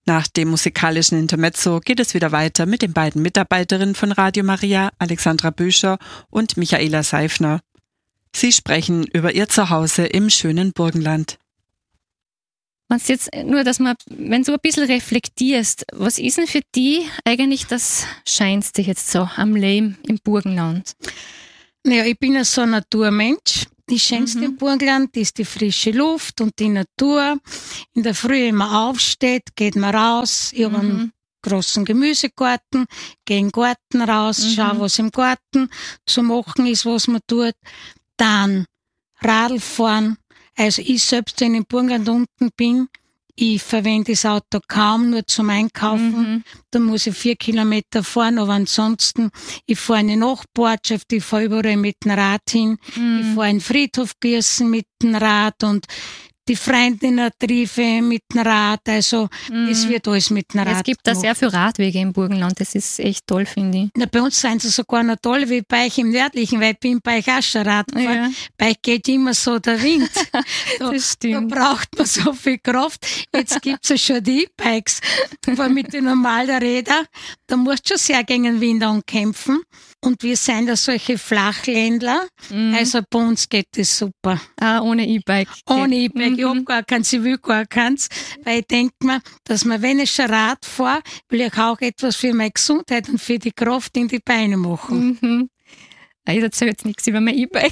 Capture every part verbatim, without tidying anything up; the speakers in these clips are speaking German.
Nach dem musikalischen Intermezzo geht es wieder weiter mit den beiden Mitarbeiterinnen von Radio Maria, Alexandra Büscher und Michaela Seifner. Sie sprechen über ihr Zuhause im schönen Burgenland. Wenn du jetzt nur, dass man, wenn du ein bisschen reflektierst, was ist denn für dich eigentlich das Scheinste jetzt so am Leben im Burgenland? Naja, ich bin ja so ein Naturmensch. Das Schönste mhm. im Burgenland ist die frische Luft und die Natur. In der Früh, wenn man aufsteht, geht man raus. Ich mhm. habe einen großen Gemüsegarten, gehe in den Garten raus, mhm. schaue, was im Garten zu machen ist, was man tut. Dann Radl fahren. Also ich selbst, wenn ich im Burgenland unten bin, ich verwende das Auto kaum, nur zum Einkaufen. Mhm. Da muss ich vier Kilometer fahren, aber ansonsten, ich fahre in die Nachbarschaft, ich fahre überall mit dem Rad hin, mhm. ich fahre in den Friedhof Gießen mit dem Rad und die Freundinnen treffe mit dem Rad, also mhm. es wird alles mit dem Rad. Es gibt da sehr viele Radwege im Burgenland, das ist echt toll, finde ich. Na, bei uns sind sie sogar noch toll, wie bei euch im Nördlichen, weil ich bin bei euch auch schon Rad gefahren. Ja. Bei euch geht immer so der Wind. Da, das stimmt. Da braucht man so viel Kraft. Jetzt gibt's ja schon die E-Bikes. Aber mit den normalen Rädern, da musst du schon sehr gegen den Wind ankämpfen. Und wir sind ja solche Flachländler, mhm. also bei uns geht das super. Ah, ohne E-Bike. Ohne E-Bike, mhm. ich hab gar keins, ich will gar keins, weil ich denke mir, dass man, wenn ich schon Rad fahre, will ich auch etwas für meine Gesundheit und für die Kraft in die Beine machen. Mhm. Ich erzähle jetzt nichts über mein E-Bike.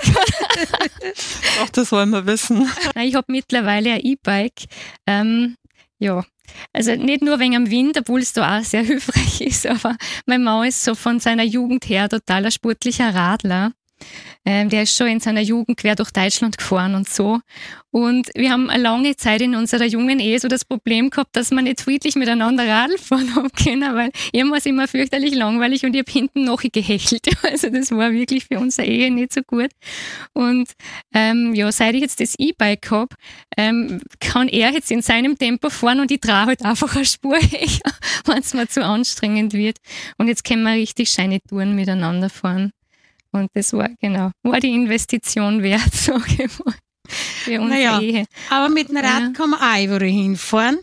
Ach, das wollen wir wissen. Ich habe mittlerweile ein E-Bike. Ähm, ja, also nicht nur wegen dem Wind, obwohl es da auch sehr hilfreich ist, aber mein Mann ist so von seiner Jugend her totaler sportlicher Radler. Ähm, der ist schon in seiner Jugend quer durch Deutschland gefahren und so. Und wir haben eine lange Zeit in unserer jungen Ehe so das Problem gehabt, dass wir nicht friedlich miteinander Radl fahren haben können, weil ihm war es immer fürchterlich langweilig und ich habe hinten noch gehechelt. Also das war wirklich für unsere Ehe nicht so gut. Und ähm, ja, seit ich jetzt das E-Bike habe, ähm, kann er jetzt in seinem Tempo fahren und ich traue halt einfach eine Spur her, wenn es mir zu anstrengend wird. Und jetzt können wir richtig schöne Touren miteinander fahren. Und das war, genau, war die Investition wert, sage ich mal, für unsere naja, Ehe. Aber mit dem Rad ja. kann man auch überall hinfahren,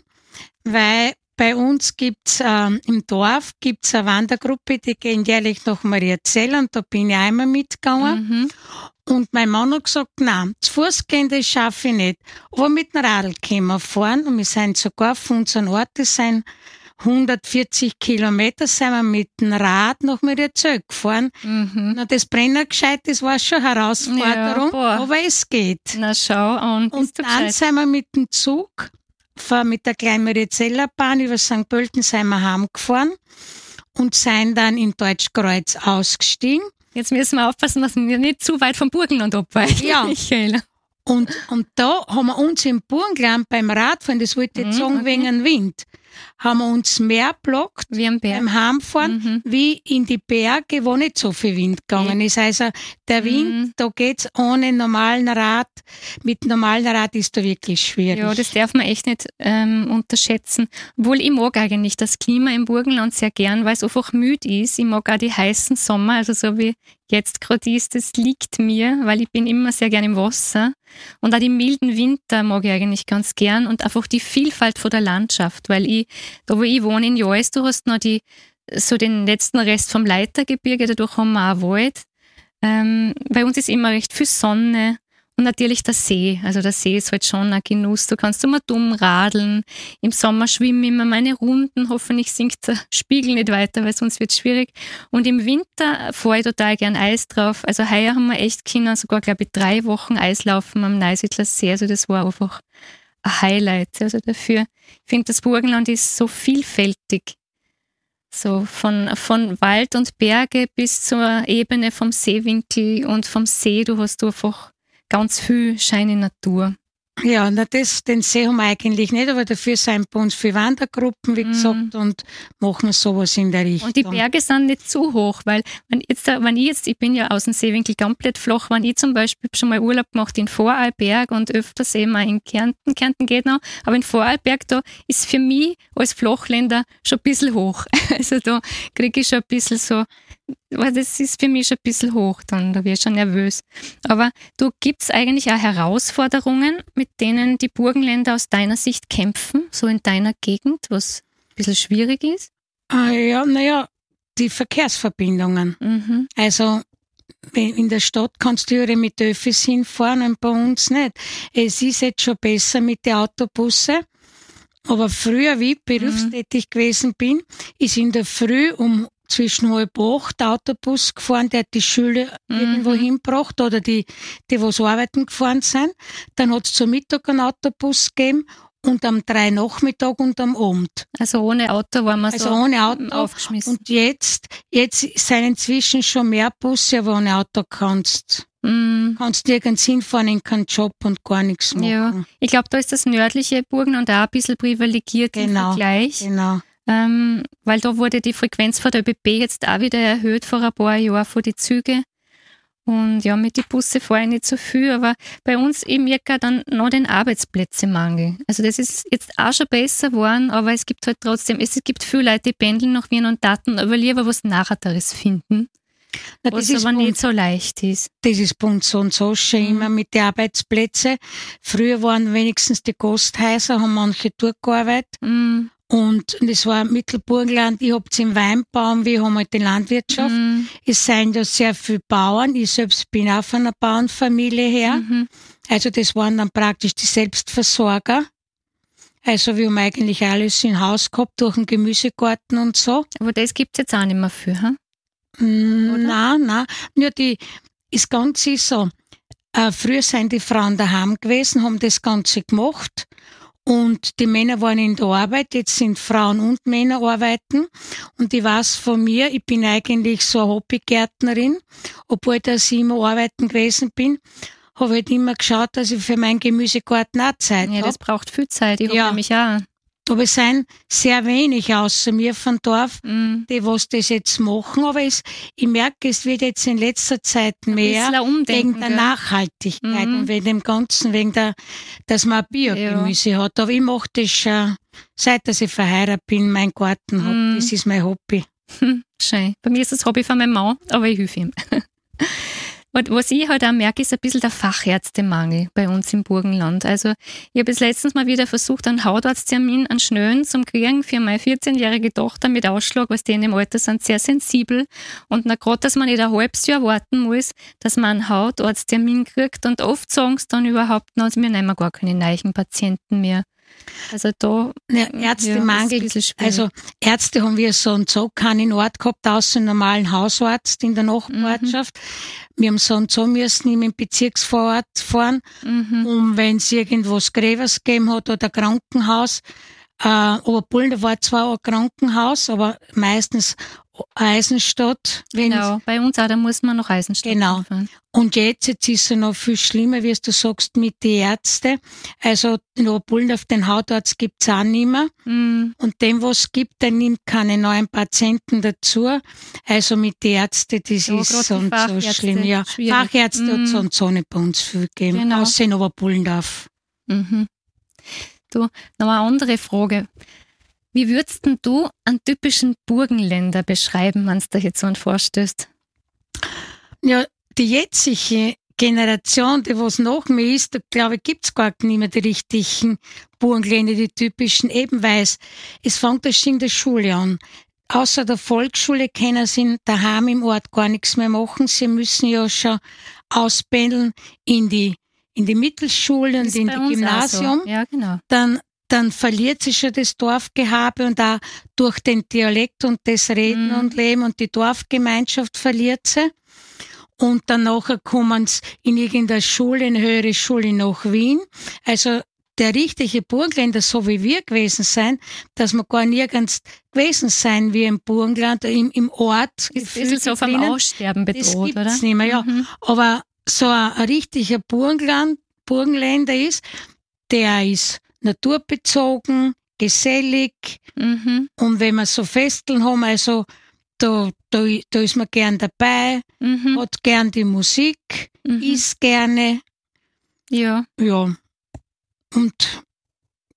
weil bei uns gibt's ähm, im Dorf gibt's eine Wandergruppe, die gehen jährlich nach Mariazell und da bin ich einmal mitgegangen. Mhm. Und mein Mann hat gesagt, nein, zu Fuß gehen, das schaffe ich nicht. Aber mit dem Radl können wir fahren und wir sind sogar von unseren Ort, das sind hundertvierzig Kilometer sind wir mit dem Rad nach Mariazell gefahren. Mhm. Na, das Brennergescheit, das war schon eine Herausforderung, ja, aber es geht. Na schau an. Und dann gescheit. Sind wir mit dem Zug, mit der kleinen Mariazeller Bahn über Sankt Pölten sind wir heimgefahren und sind dann in Deutschkreuz ausgestiegen. Jetzt müssen wir aufpassen, dass wir nicht zu weit vom Burgenland abweichen. Ja. Michaela. Und, und da haben wir uns im Burgenland beim Radfahren, das wollte ich jetzt sagen, okay. wegen dem Wind, haben wir uns mehr blockt wie am Berg. beim Heimfahren, mhm. wie in die Berge, wo nicht so viel Wind gegangen ist. Also der Wind, mhm. da geht's ohne normalen Rad, mit normalen Rad ist da wirklich schwierig. Ja, das darf man echt nicht ähm, unterschätzen. Obwohl ich mag eigentlich das Klima im Burgenland sehr gern, weil es einfach müde ist. Ich mag auch die heißen Sommer, also so wie jetzt gerade ist, das liegt mir, weil ich bin immer sehr gern im Wasser. Und auch die milden Winter mag ich eigentlich ganz gern und einfach die Vielfalt von der Landschaft, weil ich, da wo ich wohne in Joes, du hast noch die, so den letzten Rest vom Leitergebirge, dadurch haben wir auch Wald. Ähm, bei uns ist immer recht viel Sonne und natürlich der See. Also der See ist halt schon ein Genuss. Du kannst immer dumm radeln. Im Sommer schwimmen immer meine Runden. Hoffentlich sinkt der Spiegel nicht weiter, weil sonst wird es schwierig. Und im Winter fahre ich total gern Eis drauf. Also heuer haben wir echt können, sogar glaube ich drei Wochen Eislaufen am Neusiedler See. Also das war einfach ein Highlight. Also dafür, ich finde, das Burgenland ist so vielfältig. So von, von Wald und Berge bis zur Ebene vom Seewinkel und vom See. Du hast einfach ganz viel scheine Natur. Ja, na das, den See haben wir eigentlich nicht, aber dafür sind bei uns viele Wandergruppen, wie mm. gesagt, und machen sowas in der Richtung. Und die Berge sind nicht zu hoch, weil wenn, jetzt, wenn ich jetzt, ich bin ja aus dem Seewinkel komplett flach, wenn ich zum Beispiel schon mal Urlaub gemacht in Vorarlberg und öfters eben auch in Kärnten, Kärnten geht noch, aber in Vorarlberg, da ist für mich als Flachländer schon ein bisschen hoch. Also da kriege ich schon ein bisschen so, weil das ist für mich schon ein bisschen hoch, dann, da werde ich schon nervös. Aber du, gibt's eigentlich auch Herausforderungen, mit denen die Burgenländer aus deiner Sicht kämpfen, so in deiner Gegend? Was? bisschen schwierig ist? Ah, ja, naja, die Verkehrsverbindungen. Mhm. Also in der Stadt kannst du ja mit Öffis hinfahren und bei uns nicht. Es ist jetzt schon besser mit den Autobussen. Aber früher, wie ich berufstätig mhm. gewesen bin, ist in der Früh um zwischen halb acht der Autobus gefahren, der hat die Schüler mhm. irgendwo hingebracht oder die, die was arbeiten gefahren sind. Dann hat es zum Mittag einen Autobus gegeben und am drei Nachmittag und am Abend. Also ohne Auto waren wir also so ohne Auto aufgeschmissen. Und jetzt, jetzt sind inzwischen schon mehr Busse, aber ohne Auto kannst mm. kannst nirgends hinfahren, in keinen Job und gar nichts machen. Ja, ich glaube, da ist das nördliche Burgenland auch ein bisschen privilegiert genau, im Vergleich. Genau. Ähm, weil da wurde die Frequenz von der ÖBB jetzt auch wieder erhöht vor ein paar Jahren von die Züge. Und ja, mit den Busse fahre ich nicht so viel, aber bei uns, ich merke dann noch den Arbeitsplätzemangel. Also das ist jetzt auch schon besser geworden, aber es gibt halt trotzdem, es gibt viele Leute, die pendeln nach Wien und Daten, aber lieber was Nacheres finden, Na, was aber nicht so leicht ist. Das ist bei uns so und so schon mhm. immer mit den Arbeitsplätzen. Früher waren wenigstens die Gasthäuser, haben manche durchgearbeitet. Mhm. Und das war Mittelburgenland, ich hab's im Weinbau und wir haben halt die Landwirtschaft. Mm. Es sind ja sehr viele Bauern. Ich selbst bin auch von einer Bauernfamilie her. Mm-hmm. Also das waren dann praktisch die Selbstversorger. Also wir haben eigentlich alles in Haus gehabt, durch den Gemüsegarten und so. Aber das gibt's jetzt auch nicht mehr viel, hm? Mm, nein, nein. Nur die, das Ganze ist so. Äh, früher sind die Frauen daheim gewesen, haben das Ganze gemacht. Und die Männer waren in der Arbeit, jetzt sind Frauen und Männer arbeiten. Und ich weiß von mir, ich bin eigentlich so eine Hobbygärtnerin, obwohl dass ich immer arbeiten gewesen bin, habe ich halt immer geschaut, dass ich für meinen Gemüsegarten auch Zeit habe. Ja, das braucht viel Zeit, ich ja. habe nämlich auch. Aber es sind sehr wenig außer mir vom Dorf, mm. die was das jetzt machen. Aber es, ich merke, es wird jetzt in letzter Zeit mehr wegen der gell? Nachhaltigkeit mm. und wegen dem Ganzen, wegen der, dass man Biogemüse ja. hat. Aber ich mache das schon, seit dass ich verheiratet bin, mein Garten habe. Mm. Das ist mein Hobby. Hm, schön. Bei mir ist das Hobby von meinem Mann, aber ich helfe ihm. Und was ich halt auch merke, ist ein bisschen der Fachärztemangel bei uns im Burgenland. Also ich habe jetzt letztens mal wieder versucht, einen Hautarzttermin, einen schnellen zum kriegen für meine vierzehnjährige Tochter mit Ausschlag, was die in dem Alter sind, sehr sensibel. Und na gerade, dass man nicht ein halbes Jahr warten muss, dass man einen Hautarzttermin kriegt. Und oft sagen sie dann überhaupt noch, wir nehmen gar keine neuen Patienten mehr. Also da ja, Ärztemangel, ja, also Ärzte haben wir so und so keinen Ort gehabt, außer einen normalen Hausarzt in der Nachbarschaft. Mhm. Wir haben so und so müssen im Bezirksvorort fahren, mhm. um wenn es irgendwas Gräbers gegeben hat oder Krankenhaus. Äh, Oberpullen, da war zwar ein Krankenhaus, aber meistens Eisenstadt. Genau, bei uns auch, da muss man nach Eisenstadt Genau. fahren. Und jetzt, jetzt ist es noch viel schlimmer, wie du sagst, mit den Ärzten. Also in Oberpullen auf den Hautarzt gibt's auch nicht mehr. Mm. Und dem, was es gibt, der nimmt keine neuen Patienten dazu. Also mit den Ärzten, das ja, ist so und so schlimm. Ja, schwierig. Fachärzte mm. hat so und so nicht bei uns viel gegeben, genau. Außer in Oberpullendorf. Mhm. Du, noch eine andere Frage. Wie würdest denn du einen typischen Burgenländer beschreiben, wenn du dir jetzt so vorstößt? Ja, die jetzige Generation, die was nach mir ist, da glaube ich, gibt's gar nicht mehr die richtigen Burgenländer, die typischen, eben weil es, es fängt das schon in der Schule an. Außer der Volksschule können sie daheim im Ort gar nichts mehr machen. Sie müssen ja schon auspendeln in die, in die Mittelschule und in die Gymnasium. So. Ja, genau. Dann dann verliert sich schon das Dorfgehabe und auch durch den Dialekt und das Reden mm. und Leben und die Dorfgemeinschaft verliert sie. Und dann nachher kommen sie in irgendeine Schule, eine höhere Schule nach Wien. Also der richtige Burgenländer, so wie wir gewesen sein, dass wir gar nirgends gewesen sein wie im Burgenland, im, im Ort. Ist ein bisschen so vom Aussterben bedroht, das gibt's oder? Nicht mehr, ja. Mhm. Aber so ein, ein richtiger Burgenland, Burgenländer ist, der ist naturbezogen, gesellig. Mhm. Und wenn wir so Festeln haben, also da, da, da ist man gern dabei, mhm. hat gern die Musik, mhm. isst gerne. Ja. Ja. Und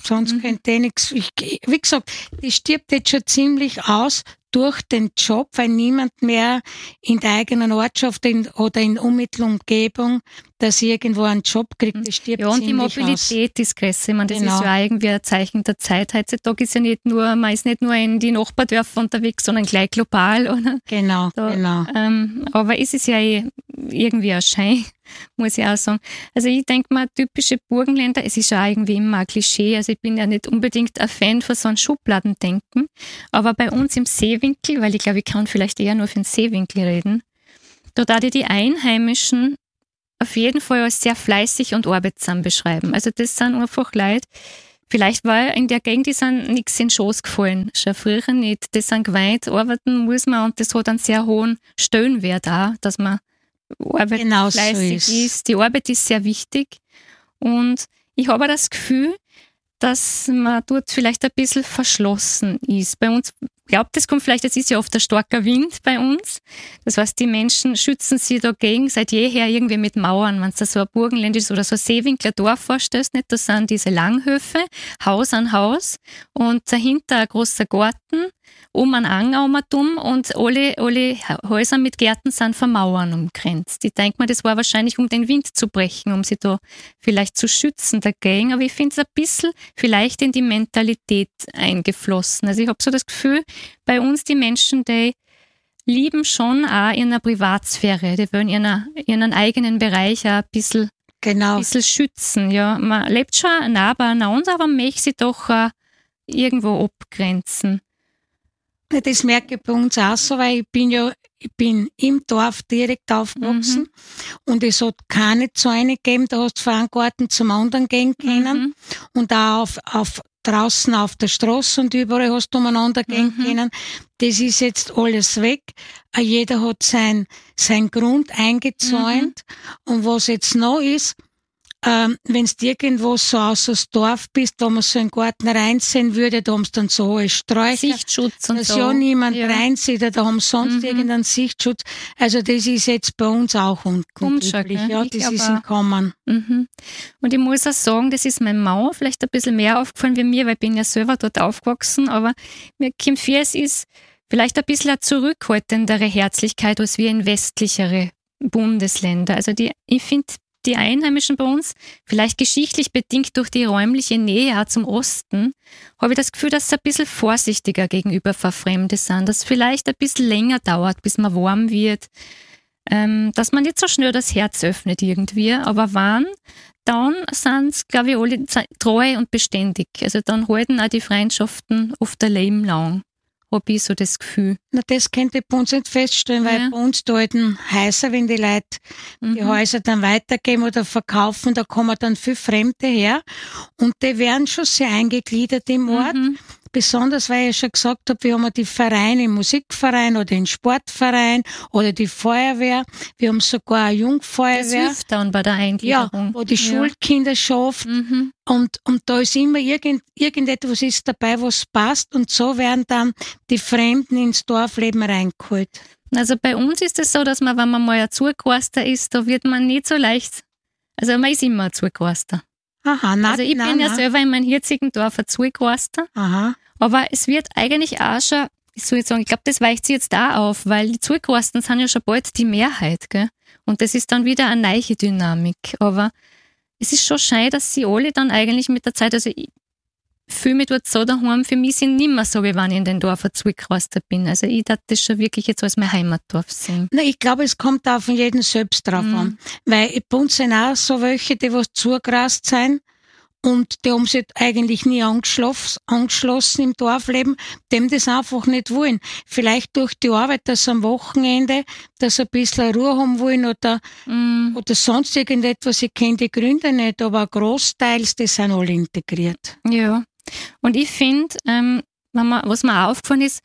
sonst mhm. könnte ich nichts. Ich, wie gesagt, die stirbt jetzt schon ziemlich aus durch den Job, weil niemand mehr in der eigenen Ortschaft in, oder in unmittelbarer Umgebung, dass irgendwo einen Job kriegt, das stirbt ja, und die ziemlich Mobilität aus. ist größer. Ich meine, das Genau. ist ja irgendwie ein Zeichen der Zeit. Heutzutage ist ja nicht nur, man ist nicht nur in die Nachbardörfer unterwegs, sondern gleich global, oder? Genau, da, genau. Ähm, aber es ist ja eh irgendwie ein Schein, muss ich auch sagen. Also ich denke mal, typische Burgenländer, es ist ja irgendwie immer ein Klischee, also ich bin ja nicht unbedingt ein Fan von so einem Schubladendenken, aber bei uns im Seewinkel, weil ich glaube, ich kann vielleicht eher nur für den Seewinkel reden, da darf ich die Einheimischen auf jeden Fall als sehr fleißig und arbeitsam beschreiben. Also das sind einfach Leute, vielleicht war in der Gegend, die sind nichts in den Schoß gefallen, schon früher nicht. Das sind geweint, arbeiten muss man und das hat einen sehr hohen Stellenwert auch, dass man Arbeit genau fleißig so ist. ist. Die Arbeit ist sehr wichtig und ich habe auch das Gefühl, dass man dort vielleicht ein bisschen verschlossen ist. Bei uns, ich glaube, das kommt vielleicht, es ist ja oft ein starker Wind bei uns. Das heißt, die Menschen schützen sich dagegen seit jeher irgendwie mit Mauern. Wenn du so ein burgenländisches oder so ein Seewinkler Dorf vorstellst, nicht, das sind diese Langhöfe, Haus an Haus und dahinter ein großer Garten, um einen Anger um und alle, alle Häuser mit Gärten sind von Mauern umgrenzt. Ich denke mal, das war wahrscheinlich, um den Wind zu brechen, um sie da vielleicht zu schützen dagegen. Aber ich finde es ein bisschen vielleicht in die Mentalität eingeflossen. Also ich habe so das Gefühl, bei uns die Menschen, die lieben schon auch in einer Privatsphäre, die wollen ihren, ihren eigenen Bereich auch ein bisschen, Genau. ein bisschen schützen. Ja, man lebt schon nah beieinander, aber man möchte sie doch auch irgendwo abgrenzen. Das merke ich bei uns auch so, weil ich bin ja, ich bin im Dorf direkt aufgewachsen mhm. und es hat keine Zäune gegeben, da hast du von einem Garten zum anderen gehen können mhm. und auch auf, auf, draußen auf der Straße und überall hast du umeinander gehen mhm. können. Das ist jetzt alles weg. Jeder hat sein, sein Grund eingezäunt mhm. und was jetzt noch ist, Ähm, wenn du irgendwo so aus das Dorf bist, wo man so einen Garten reinsehen würde, da haben sie dann so hohe Sträucher. Sichtschutz und dass so. ja niemand ja. reinsieht, da haben sie sonst mhm. irgendeinen Sichtschutz. Also das ist jetzt bei uns auch unten üblich. Ja, das ist im Kommen. Mhm. Und ich muss auch sagen, das ist mein Mauer vielleicht ein bisschen mehr aufgefallen wie mir, weil ich bin ja selber dort aufgewachsen, aber mir kommt vor, es ist vielleicht ein bisschen eine zurückhaltendere Herzlichkeit als wir in westlichere Bundesländer. Also die, ich finde, die Einheimischen bei uns, vielleicht geschichtlich bedingt durch die räumliche Nähe auch zum Osten, habe ich das Gefühl, dass sie ein bisschen vorsichtiger gegenüber Verfremde sind, dass es vielleicht ein bisschen länger dauert, bis man warm wird, ähm, dass man nicht so schnell das Herz öffnet irgendwie, aber wann, dann sind es, glaube ich, alle treu und beständig. Also dann halten auch die Freundschaften oft ein Leben lang. Habe ich so das Gefühl. Na, das könnte ich bei uns nicht feststellen, weil ja. bei uns die alten Häuser, wenn die Leute mhm. die Häuser dann weitergeben oder verkaufen, da kommen dann viel Fremde her und die werden schon sehr eingegliedert im Ort. Mhm. Besonders, weil ich ja schon gesagt habe, wir haben ja die Vereine, im Musikverein oder den Sportverein oder die Feuerwehr. Wir haben sogar eine Jungfeuerwehr. Das hilft dann bei der Eingliederung. Ja, wo die ja. Schulkinderschaft. Mhm. Und, und da ist immer irgend, irgendetwas ist dabei, was passt. Und so werden dann die Fremden ins Dorfleben reingeholt. Also bei uns ist es so, dass man, wenn man mal ein Zugewaster ist, da wird man nicht so leicht, also man ist immer ein Zugewaster. Aha, nein, also ich nein, bin ja nein. selber in meinem jetzigen Dorf ein Zugewaster. Aha. Aber es wird eigentlich auch schon, ich soll jetzt sagen, ich glaube, das weicht sich jetzt da auf, weil die Zugewasten sind ja schon bald die Mehrheit, gell? Und das ist dann wieder eine neue Dynamik. Aber es ist schon schade, dass sie alle dann eigentlich mit der Zeit, also ich fühle mich dort so daheim, für mich sind nicht mehr so, wie wenn ich in den Dorf ein Zugewaster bin. Also ich darf das schon wirklich jetzt als mein Heimatdorf sehen. Na, ich glaube, es kommt auch von jedem selbst drauf mhm. an. Weil bei uns sind auch so welche, die was zugerast sind und die haben sich eigentlich nie angeschlossen, angeschlossen im Dorfleben, dem das einfach nicht wollen. Vielleicht durch die Arbeit, dass sie am Wochenende, dass sie ein bisschen Ruhe haben wollen oder, mm. oder sonst irgendetwas. Ich kenne die Gründe nicht, aber großteils, die sind alle integriert. Ja, und ich finde, ähm, was mir auch aufgefallen ist,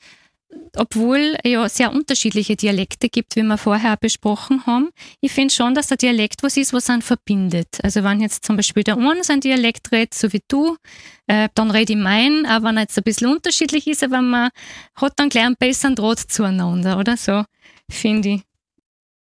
obwohl es ja sehr unterschiedliche Dialekte gibt, wie wir vorher besprochen haben, ich finde schon, dass der Dialekt was ist, was einen verbindet. Also wenn jetzt zum Beispiel der eine sein Dialekt redet, so wie du, äh, dann rede ich meinen, auch wenn er jetzt ein bisschen unterschiedlich ist, aber man hat dann gleich einen besseren Draht zueinander, oder so, finde ich.